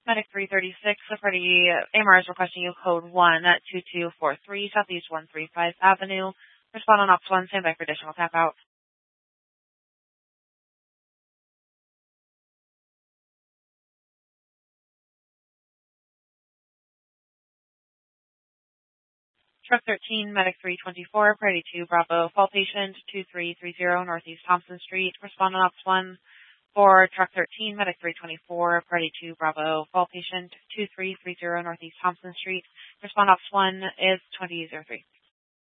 Medic 336, Freddie AMR is requesting you code 1 at 2243 Southeast 135 Avenue. Respond on Ops 1, stand by for additional tap out. Truck 13, Medic 324, Priority 2, Bravo, Fall Patient 2330 Northeast Thompson Street. Respond on Ops 1 for Truck 13, Medic 324, Priority 2, Bravo, Fall Patient 2330 Northeast Thompson Street. Respond Ops 1 is 2003.